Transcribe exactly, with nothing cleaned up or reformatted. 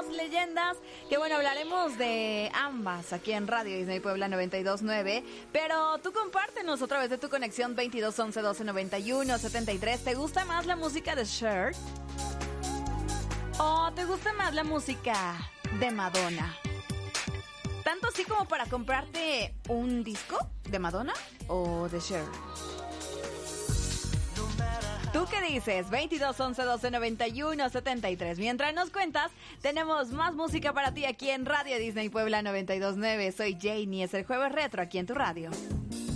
leyendas, que bueno, hablaremos de ambas aquí en Radio Disney Puebla noventa y dos nueve, pero tú compártenos a través de tu conexión veintidós once doce noventa y uno setenta y tres. ¿Te gusta más la música de Cher? ¿O te gusta más la música de Madonna? ¿Tanto así como para comprarte un disco de Madonna o de Cher? ¿Tú qué dices? veintidós once doce noventa y uno setenta y tres. Mientras nos cuentas, tenemos más música para ti aquí en Radio Disney Puebla noventa y dos nueve. Soy Janie, es el Jueves Retro aquí en tu radio.